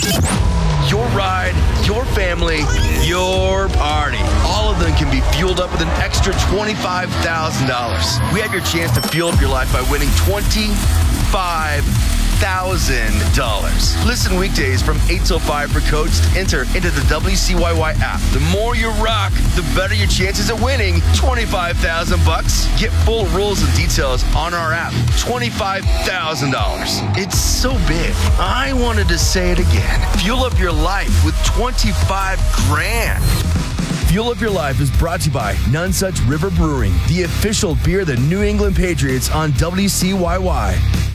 Your ride, your family, your party. All of them can be fueled up with an extra $25,000. We have your chance to fuel up your life by winning $25,000. Listen weekdays from 8 till 5 for codes to enter into the WCYY app. The more you rock, the better your chances of winning $25,000. Get full rules and details on our app. $25,000. It's so big. I wanted to say it again. Fuel up your life with 25 grand. Fuel Up Your Life is brought to you by None Such River Brewing, the official beer of the New England Patriots on WCYY.